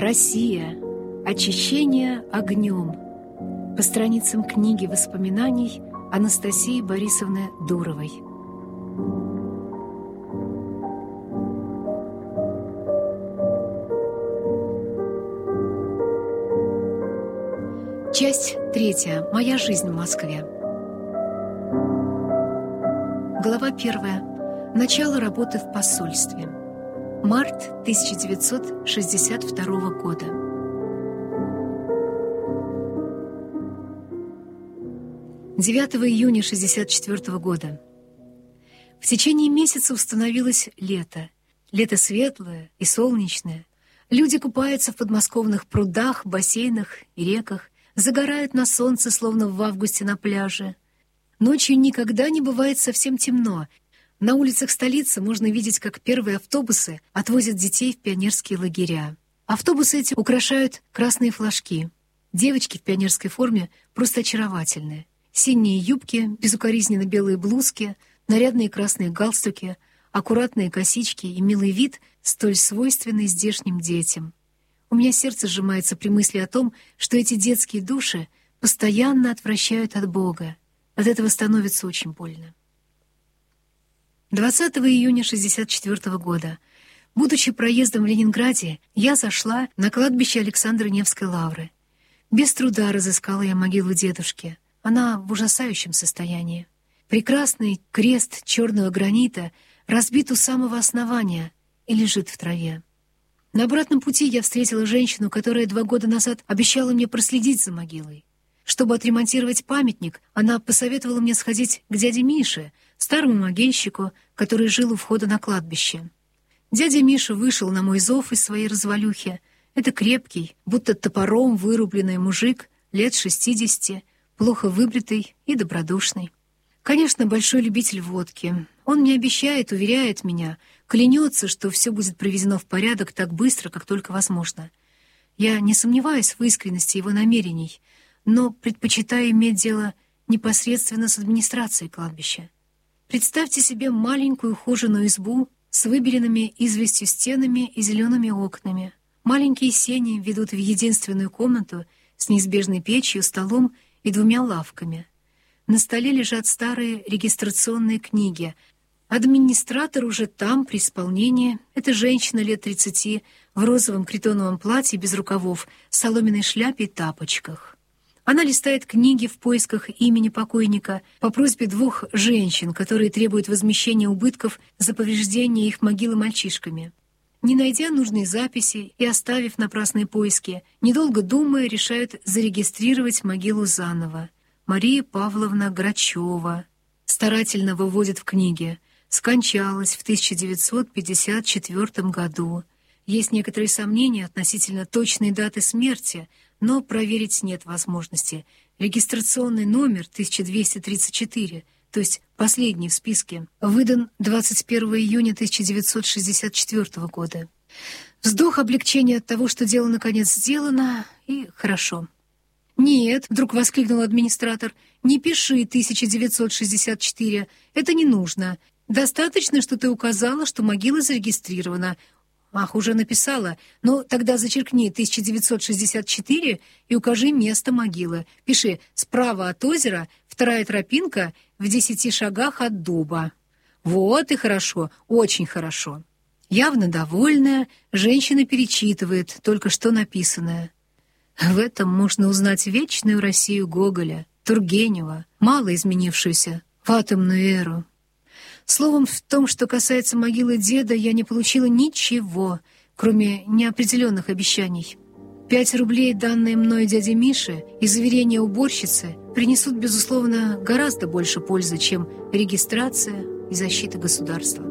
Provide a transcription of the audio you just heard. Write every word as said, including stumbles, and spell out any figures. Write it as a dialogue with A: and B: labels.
A: Россия. Очищение огнем. По страницам книги воспоминаний Анастасии Борисовны Дуровой. Часть третья. Моя жизнь в Москве. Глава первая. Начало работы в посольстве. Март тысяча девятьсот шестьдесят второго года. девятого июня шестьдесят четвёртого года. В течение месяца установилось лето. Лето светлое и солнечное. Люди купаются в подмосковных прудах, бассейнах и реках, загорают на солнце, словно в августе на пляже. Ночью никогда не бывает совсем темно. На улицах столицы можно видеть, как первые автобусы отвозят детей в пионерские лагеря. Автобусы эти украшают красные флажки. Девочки в пионерской форме просто очаровательные. Синие юбки, безукоризненно белые блузки, нарядные красные галстуки, аккуратные косички и милый вид, столь свойственный здешним детям. У меня сердце сжимается при мысли о том, что эти детские души постоянно отвращают от Бога. От этого становится очень больно. двадцатого июня шестьдесят четвёртого года. Будучи проездом в Ленинграде, я зашла на кладбище Александра Невской лавры. Без труда разыскала я могилу дедушки. Она в ужасающем состоянии. Прекрасный крест черного гранита разбит у самого основания и лежит в траве. На обратном пути я встретила женщину, которая два года назад обещала мне проследить за могилой. Чтобы отремонтировать памятник, она посоветовала мне сходить к дяде Мише, старому могильщику, который жил у входа на кладбище. Дядя Миша вышел на мой зов из своей развалюхи. Это крепкий, будто топором вырубленный мужик, лет шестидесяти, плохо выбритый и добродушный. Конечно, большой любитель водки. Он мне обещает, уверяет меня, клянется, что все будет приведено в порядок так быстро, как только возможно. Я не сомневаюсь в искренности его намерений, но предпочитаю иметь дело непосредственно с администрацией кладбища. Представьте себе маленькую ухоженную избу с выбеленными известью стенами и зелеными окнами. Маленькие сени ведут в единственную комнату с неизбежной печью, столом и двумя лавками. На столе лежат старые регистрационные книги. Администратор уже там, при исполнении. Это женщина лет тридцати, в розовом критоновом платье без рукавов, соломенной шляпе и тапочках. Она листает книги в поисках имени покойника по просьбе двух женщин, которые требуют возмещения убытков за повреждение их могилы мальчишками. Не найдя нужной записи и оставив напрасные поиски, недолго думая, решают зарегистрировать могилу заново. Мария Павловна Грачева старательно выводит в книге. Скончалась в тысяча девятьсот пятьдесят четвёртом году. Есть некоторые сомнения относительно точной даты смерти, но проверить нет возможности. Регистрационный номер тысяча двести тридцать четыре, то есть последний в списке, выдан двадцать первого июня тысяча девятьсот шестьдесят четвёртого года. Вздох облегчения от того, что дело наконец сделано, и хорошо. «Нет», — вдруг воскликнул администратор, — «не пиши тысяча девятьсот шестьдесят четыре, это не нужно. Достаточно, что ты указала, что могила зарегистрирована». «Ах, уже написала. Ну, тогда зачеркни тысяча девятьсот шестьдесят четыре и укажи место могилы. Пиши «Справа от озера, вторая тропинка в десяти шагах от дуба». Вот и хорошо, очень хорошо». Явно довольная, женщина перечитывает только что написанное. В этом можно узнать вечную Россию Гоголя, Тургенева, мало изменившуюся в атомную эру. Словом, в том, что касается могилы деда, я не получила ничего, кроме неопределенных обещаний. Пять рублей, данные мной дяде Мише, и заверения уборщицы принесут, безусловно, гораздо больше пользы, чем регистрация и защита государства.